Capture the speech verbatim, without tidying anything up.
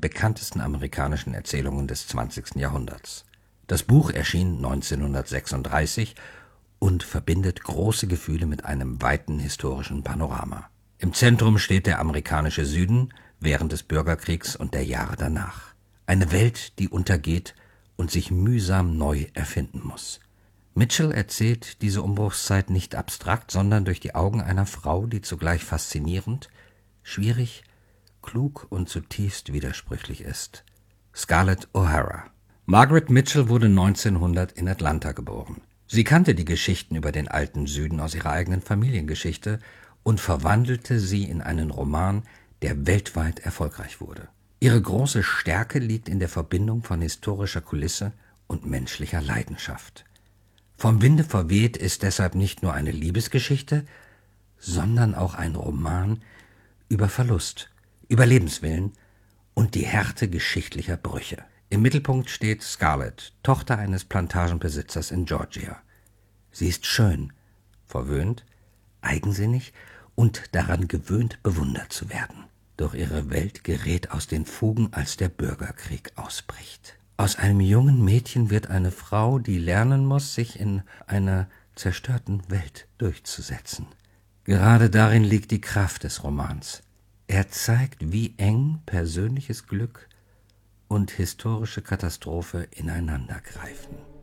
bekanntesten amerikanischen Erzählungen des zwanzigsten Jahrhunderts. Das Buch erschien neunzehnhundertsechsunddreißig und verbindet große Gefühle mit einem weiten historischen Panorama. Im Zentrum steht der amerikanische Süden während des Bürgerkriegs und der Jahre danach. Eine Welt, die untergeht und sich mühsam neu erfinden muss. Mitchell erzählt diese Umbruchszeit nicht abstrakt, sondern durch die Augen einer Frau, die zugleich faszinierend, schwierig, klug und zutiefst widersprüchlich ist. Scarlett O'Hara. Margaret Mitchell wurde neunzehnhundert in Atlanta geboren. Sie kannte die Geschichten über den alten Süden aus ihrer eigenen Familiengeschichte und verwandelte sie in einen Roman, der weltweit erfolgreich wurde. Ihre große Stärke liegt in der Verbindung von historischer Kulisse und menschlicher Leidenschaft. Vom Winde verweht ist deshalb nicht nur eine Liebesgeschichte, sondern auch ein Roman über Verlust, über Lebenswillen und die Härte geschichtlicher Brüche. Im Mittelpunkt steht Scarlett, Tochter eines Plantagenbesitzers in Georgia. Sie ist schön, verwöhnt, eigensinnig und daran gewöhnt, bewundert zu werden. Doch ihre Welt gerät aus den Fugen, als der Bürgerkrieg ausbricht. Aus einem jungen Mädchen wird eine Frau, die lernen muss, sich in einer zerstörten Welt durchzusetzen. Gerade darin liegt die Kraft des Romans. Er zeigt, wie eng persönliches Glück und historische Katastrophe ineinandergreifen.